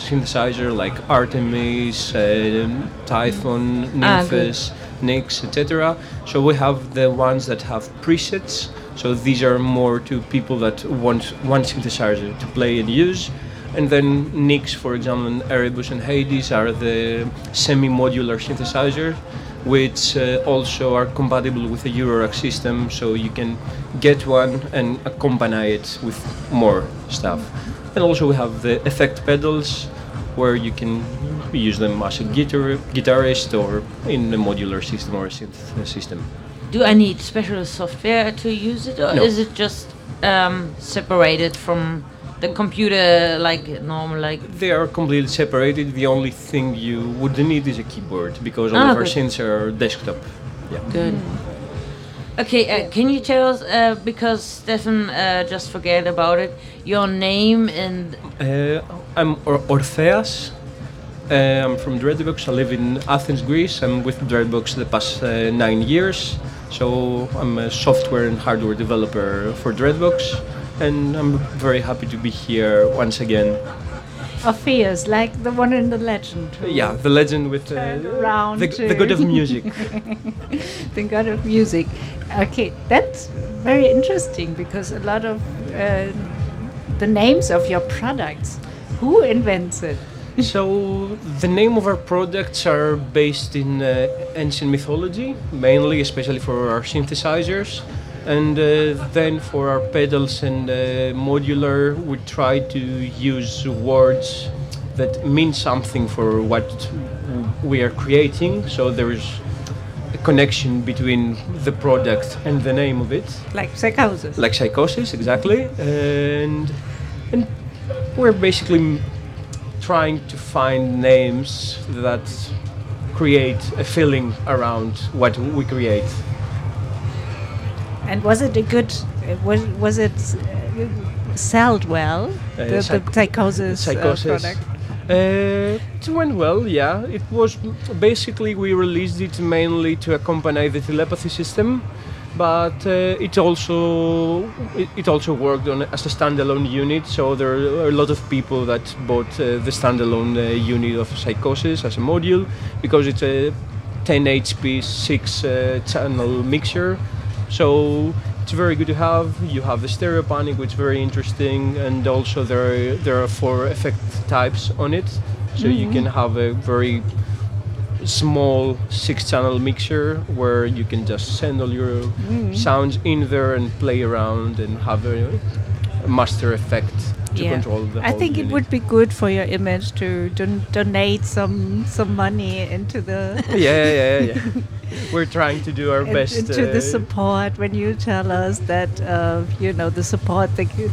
synthesizer like Artemis, Typhon, Nymphos, Nix, etc. So we have the ones that have presets. So these are more to people that want one synthesizer to play and use. And then Nix, for example, and Erebus and Hades are the semi-modular synthesizers, which also are compatible with the Eurorack system, so you can get one and accompany it with more stuff. And also we have the effect pedals, where you can use them as a guitarist or in a modular system or a synth system. Do I need special software to use it, or No. is it just separated from the computer like normal? Like They are completely separated. The only thing you would need is a keyboard, because all of our good. synths are desktop. Yeah. Good. Okay, can you tell us, because Stefan just forget about it, your name and... I'm Orpheas. I'm from Dreadbox. I live in Athens, Greece. I'm with Dreadbox the past 9 years. So I'm a software and hardware developer for Dreadbox. And I'm very happy to be here once again. Orpheus, like the one in the legend. who Yeah, the legend with turned around the god of music. the god of music. Okay, that's very interesting, because a lot of the names of your products, who invents it? So the name of our products are based in ancient mythology, mainly, especially for our synthesizers. And then for our pedals and modular, we try to use words that mean something for what we are creating. So there is a connection between the product and the name of it. Like Psychosis. Like Psychosis, exactly. And we're basically trying to find names that create a feeling around what we create. And was it a good? Was it sold well? The Psychosis product. It went well, yeah. It was basically, we released it mainly to accompany the telepathy system, but it also worked on as a standalone unit. So there are a lot of people that bought the standalone unit of Psychosis as a module, because it's a 10 HP 6 channel mixer. So it's very good to have. You have the stereo panic, which is very interesting, and also there are 4 effect types on it. So you can have a very small 6-channel mixer where you can just send all your sounds in there and play around and have a master effect to control the whole I think unit. it would be good for your image to donate some money into the Yeah. We're trying to do our best into the support. When you tell us that the support,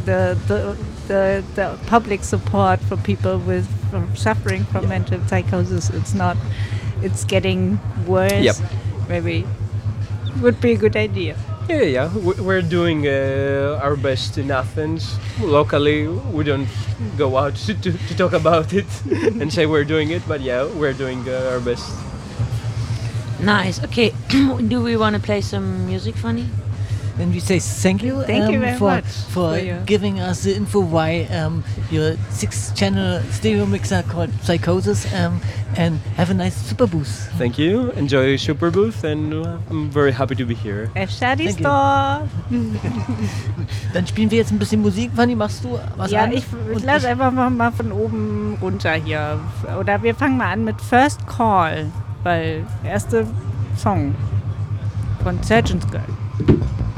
the public support for people suffering from mental psychosis, it's getting worse. Yep. Maybe would be a good idea. Yeah. We're doing our best in Athens. Locally, we don't go out to talk about it and say we're doing it, but yeah, we're doing our best. Nice. Okay, do we want to play some music, Fanny? Then we say thank you, Thank you very much for giving us the info why your 6-channel stereo mixer called Psychosis, and have a nice super booth. Thank you. Enjoy Super Booth, and I'm very happy to be here. Shadi Thank you. Store. Dann spielen wir jetzt ein bisschen Musik. Fanny, machst du was Ja, an? ich lasse einfach mal von oben runter hier. Oder wir fangen mal an mit First Call, weil erste Song von Surgeon's Girl.